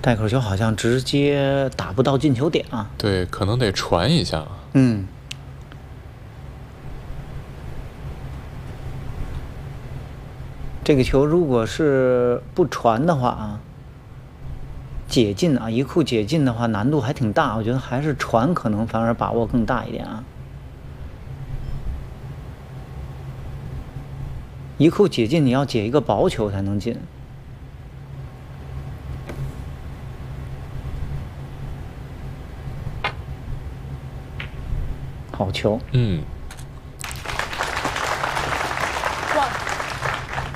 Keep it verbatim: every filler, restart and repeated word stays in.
带口球好像直接打不到进球点啊。 对，可能得传一下。 嗯。这个球如果是不传的话啊，解禁啊，一库解禁的话难度还挺大，我觉得还是传可能反而把握更大一点啊。一库解禁，你要解一个薄球才能进。好球。 嗯。